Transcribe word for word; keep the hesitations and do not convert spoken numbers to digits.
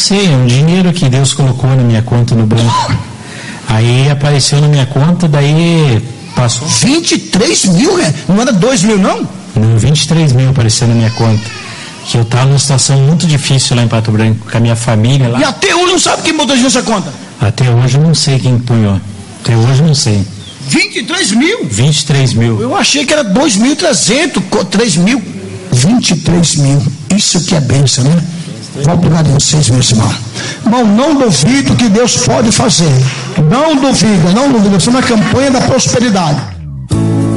sei, é um dinheiro que Deus colocou na minha conta no banco. Aí apareceu na minha conta, daí passou. vinte e três mil, né? Não era dois mil, não? Não, vinte e três mil apareceu na minha conta. Que eu estava numa situação muito difícil lá em Pato Branco, com a minha família lá. E até hoje não sabe quem botou isso nessa conta? Até hoje eu não sei quem punhou. Até hoje eu não sei. vinte e três mil? vinte e três mil. Eu achei que era dois mil e trezentos, três mil. vinte e três mil. Isso que é bênção, né? Vou obrigado a vocês, meus irmãos. Irmão, não duvido que Deus pode fazer. Não duvida, não duvida. Isso é uma campanha da prosperidade.